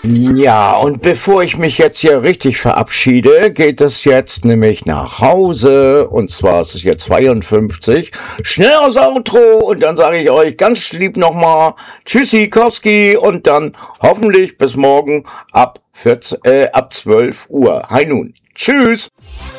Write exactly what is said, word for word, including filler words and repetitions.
Ja, und bevor ich mich jetzt hier richtig verabschiede, geht es jetzt nämlich nach Hause. Und zwar ist es jetzt zweiundfünfzig. Schnell aus Outro und dann sage ich euch ganz lieb nochmal Tschüssikowski und dann hoffentlich bis morgen ab, vierzehn, äh, ab zwölf Uhr. Hi nun. Tschüss.